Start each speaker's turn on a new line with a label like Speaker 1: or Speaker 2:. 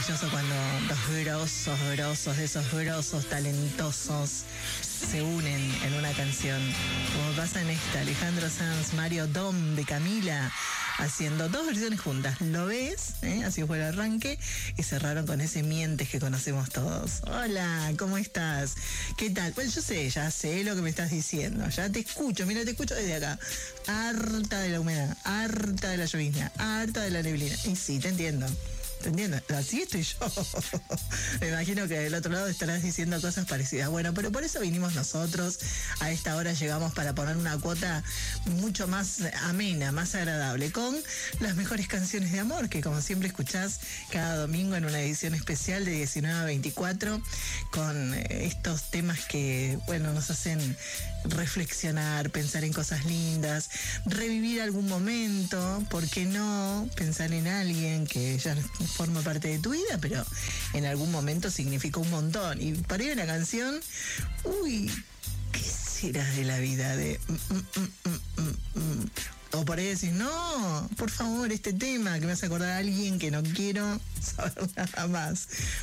Speaker 1: maravilloso cuando los grosos, de esos grosos talentosos se unen en una canción. Como pasa en esta, Alejandro Sanz, Mario Dom de Camila, haciendo dos versiones juntas. ¿Lo ves? Así fue el arranque y cerraron con ese Mientes que conocemos todos. Hola, ¿cómo estás? ¿Qué tal? Pues yo sé, ya sé lo que me estás diciendo. Ya te escucho, mira, te escucho desde acá. Harta de la humedad, harta de la llovizna, harta de la neblina. Y sí, te entiendo. ¿Te entiendes? Así estoy yo. Me imagino que del otro lado estarás diciendo cosas parecidas. Bueno, pero por eso vinimos nosotros. A esta hora llegamos para poner una cuota mucho más amena, más agradable, con las mejores canciones de amor, que como siempre escuchás cada domingo en una edición especial de 19 a 24, con estos temas que, bueno, nos hacen reflexionar, pensar en cosas lindas, revivir algún momento, ¿por qué no? Pensar en alguien que ya forma parte de tu vida, pero en algún momento significó un montón. Y para ir a una canción, uy, ¿qué será de la vida de... O por ahí decís, no, por favor, este tema que me hace acordar a alguien que no quiero saber nada más.